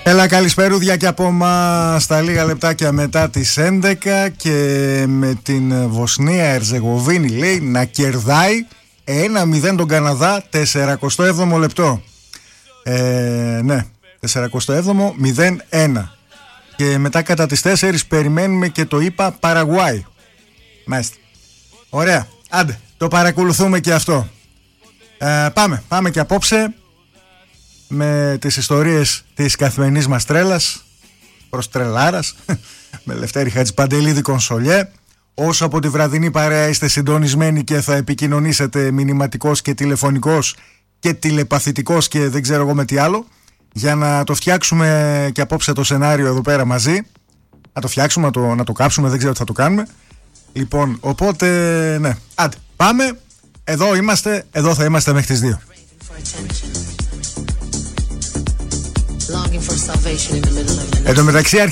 Έλα, καλησπέρουδια και από μας στα λίγα λεπτάκια μετά τις 11 και με την Βοσνία Ερζεγοβίνη λέει να κερδάει 1-0 τον Καναδά 47ο λεπτό. Ναι, 47ο 0-1. Και μετά κατά τις 4 περιμένουμε και το είπα Παραγουάι. Μάλιστα. Ωραία, άντε, το παρακολουθούμε και αυτό. Πάμε και απόψε με τις ιστορίες της καθημερινής μας τρέλας προς τρελάρας με Λευτέρη Χατζηπαντελίδη Κονσολιέ. Όσο από τη βραδινή παρέα είστε συντονισμένοι και θα επικοινωνήσετε μηνυματικός και τηλεφωνικός και τηλεπαθητικός και δεν ξέρω εγώ με τι άλλο, για να το φτιάξουμε και απόψε το σενάριο εδώ πέρα μαζί. Να το φτιάξουμε, να το κάψουμε, δεν ξέρω τι θα το κάνουμε. Λοιπόν, οπότε ναι, άντε, πάμε. Εδώ είμαστε, εδώ θα είμαστε μέχρι τις 2. Εν τω μεταξύ